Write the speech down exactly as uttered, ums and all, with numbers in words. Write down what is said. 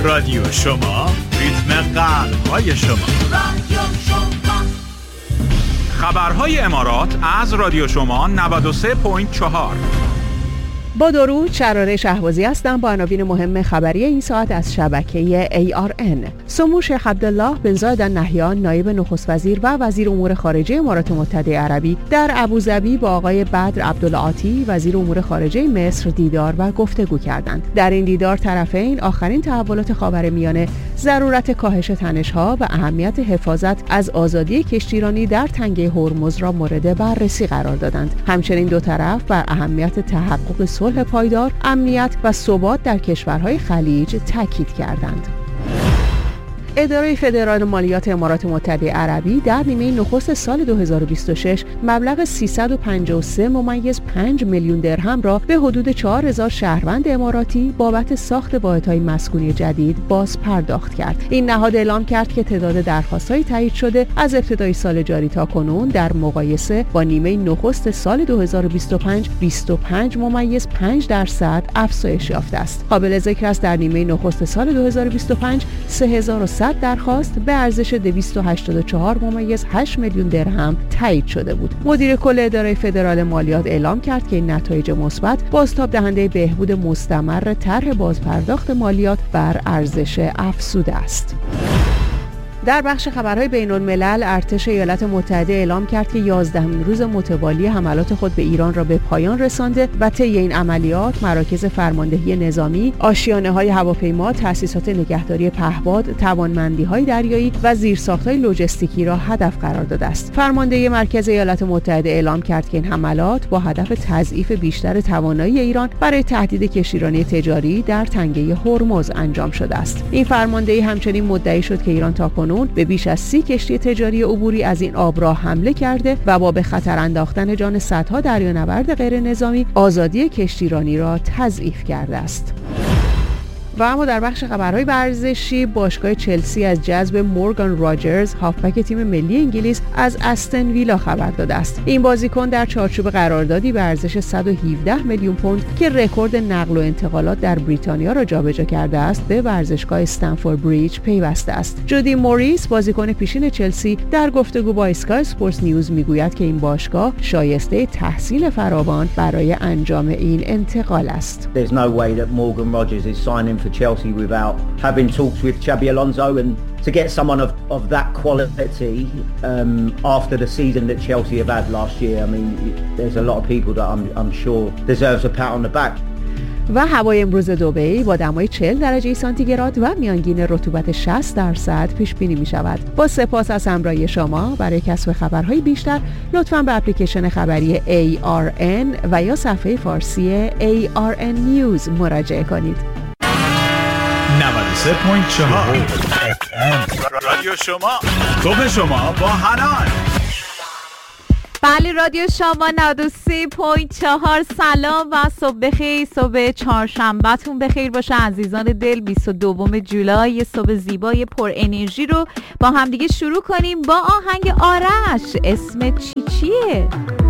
رادیو شما، ریتم قلب‌های شما. رادیو شما. خبرهای امارات از رادیو شما نود و سه ممیز چهار. با درود، شراره شهبازی هستم با عناوین مهم خبری این ساعت از شبکه ای آر ان. سمو شیخ عبدالله بن زاید ال نهیان نایب نخست وزیر و وزیر امور خارجه امارات متحده عربی در ابوظبی با آقای بدر عبدالعاطی وزیر امور خارجه مصر دیدار و گفتگو کردند. در این دیدار طرفین آخرین تحولات خاورمیانه، ضرورت کاهش تنش‌ها و اهمیت حفاظت از آزادی کشتیرانی در تنگه هرمز را مورد بررسی قرار دادند. همچنین دو طرف بر اهمیت تحقق صلح پایدار، امنیت و ثبات در کشورهای خلیج تاکید کردند. اداره فدرال مالیات امارات متحده عربی در نیمه نخست سال دو هزار و بیست و شش مبلغ سیصد و پنجاه و سه ممیز پنج میلیون درهم را به حدود چهار هزار شهروند اماراتی بابت ساخت واحدهای مسکونی جدید باز پرداخت کرد. این نهاد اعلام کرد که تعداد درخواست‌های تایید شده از ابتدای سال جاری تا کنون در مقایسه با نیمه نخست سال دو هزار و بیست و پنج بیست و پنج ممیز پنج درصد افزایش یافته است. قابل ذکر است در نیمه نخست سال دو هزار و بیست و پنج سه هزار و صد درخواست به ارزش دویست و هشتاد و چهار ممیز هشت میلیون درهم تایید شده بود. مدیر کل اداره فدرال مالیات اعلام کرد که این نتایج مثبت بازتاب دهنده بهبود مستمر طرح بازپرداخت مالیات بر ارزش افزوده است. در بخش خبرهای بین‌الملل، ارتش ایالات متحده اعلام کرد که یازدهمین روز متوالی حملات خود به ایران را به پایان رسانده و طی این عملیات مراکز فرماندهی نظامی، آشیانه‌های هواپیما، تأسیسات نگهداری پهپاد، توانمندی‌های دریایی و زیرساخت‌های لوجستیکی را هدف قرار داده است. فرمانده مرکز ایالات متحده اعلام کرد که این حملات با هدف تضعیف بیشتر توانایی ایران برای تهدید کشتیرانی تجاری در تنگه هرمز انجام شده است. این فرماندهی همچنین مدعی شد که ایران تاکنون به بیش از سی کشتی تجاری عبوری از این آبراه حمله کرده و با به خطر انداختن جان صدها دریانورد غیر نظامی آزادی کشتیرانی را تضعیف کرده است. و اما در بخش خبرهای ورزشی، باشگاه چلسی از جذب مورگان راجرز هافبک تیم ملی انگلیس از استن ویلا خبر داده است. این بازیکن در چارچوب قراردادی به ارزش صد و هفده میلیون پوند که رکورد نقل و انتقالات در بریتانیا را جابجا کرده است، به ورزشگاه استنفورد بریج پیوسته است. جودی موریس بازیکن پیشین چلسی در گفتگو با اسکای اسپورتس نیوز میگوید که این باشگاه شایسته تحصیل فراوان برای انجام این انتقال است. There's no way that Morgan Rogers is signing for Chelsea without having talks with Xabi Alonso, and to get someone of, of that quality um, after the season that Chelsea have had last year, I mean, there's a lot of people that I'm, I'm sure deserves a pat on the back. و هوای امروز دبی با دمای چهل درجه سانتیگراد و میانگین رطوبت شصت درصد پیش بینی می شود. با سپاس از همراهی شما. برای کسب خبرهای بیشتر لطفاً به اپلیکیشن خبری ای آر ان و یا صفحه فارسی ای آر ان نیوز مراجعه کنید. نود و سه ممیز چهار رادیو شما، صبح شما با حنان. بله، رادیو شما نود و سه ممیز چهار. سلام و صبح بخیر. صبح چهارشنبه‌تون بخیر باشه عزیزان دل. بیست و دوم جولای، صبح زیبای پر انرژی رو با همدیگه شروع کنیم با آهنگ آرش. اسم چی چیه؟